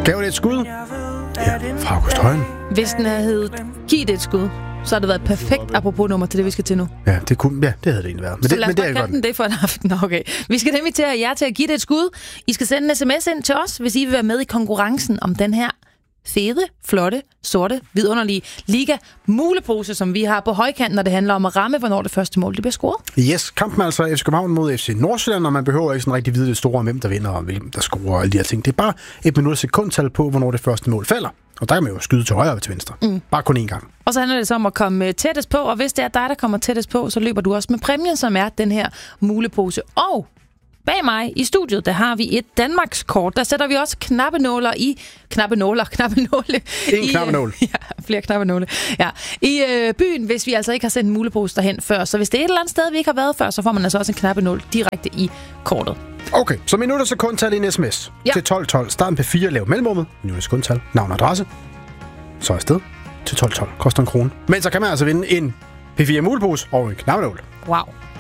Gav det et skud? Ja, fra August Højen. Hvis den havde heddet Giv det et skud, så har det været et perfekt apropos nummer til det, vi skal til nu. Ja, det havde det egentlig været. Men så det, lad os men bare kalde den det for en aften. Okay. Vi skal nemlig til jer til at give det et skud. I skal sende en sms ind til os, hvis I vil være med i konkurrencen om den her fede, flotte, sorte, vidunderlige liga-mulepose, som vi har på højkanten, når det handler om at ramme, hvornår det første mål det bliver scoret. Yes, kampen altså FC København mod FC Nordsjælland, og man behøver ikke sådan rigtig vide det store om hvem der vinder og hvem der scorer og alle de her ting. Det er bare et minut sekundtal på, hvornår det første mål falder. Og der kan man jo skyde til højre og til venstre. Bare kun én gang. Og så handler det så om at komme tættest på, og hvis det er dig, der kommer tættest på, så løber du også med præmien, som er den her mulepose. Og bag mig i studiet, der har vi et Danmarkskort. Der sætter vi også knappenåle. En knappenål. Ja, flere knappenåle. Ja. I byen, hvis vi altså ikke har sendt en mulepose derhen før. Så hvis det er et eller andet sted, vi ikke har været før, så får man altså også en knappenål direkte i kortet. Okay, så minutter sekundtal i en sms. Ja. Til 1212. Starten på 4, lav mellemrummet. Minutter sekundtal. Navn og adresse. Så afsted til 1212. Koster 1 krone. Men så kan man altså vinde en P4 mulepose og en knappenål. Wow.